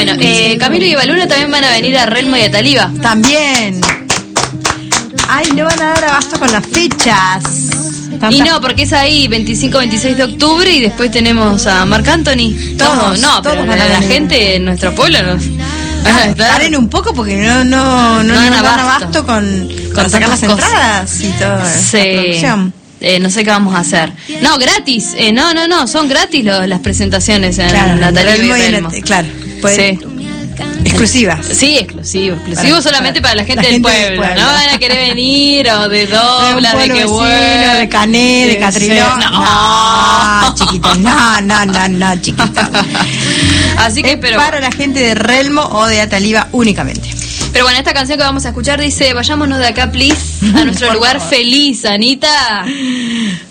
Bueno, Camilo y Evaluna también van a venir a Relmo y a Taliba. También. Ay, no van a dar abasto con las fechas. Y no, porque es ahí, 25, 26 de octubre, y después tenemos a Marc Anthony. Todos, no, todos pero van a la venir. gente en nuestro pueblo nos van a estar. Paren un poco porque no dan abasto con sacar las entradas y toda Sí. la producción. No sé qué vamos a hacer. No, gratis. No, son gratis las presentaciones en Claro, la Taliba y Relmo y Relmo. claro, pues, Sí. exclusivas. Sí, exclusivo solamente para la gente, del, del pueblo. pueblo. No van a querer venir o de De un Dobla, de pueblo que vecino, de Cané, de Catrilón. No, chiquito, no, chiquito. Así que, pero para la gente de Relmo o de Ataliba únicamente. Pero bueno, esta canción que vamos a escuchar dice: vayámonos de acá, please, a nuestro lugar feliz, Anita.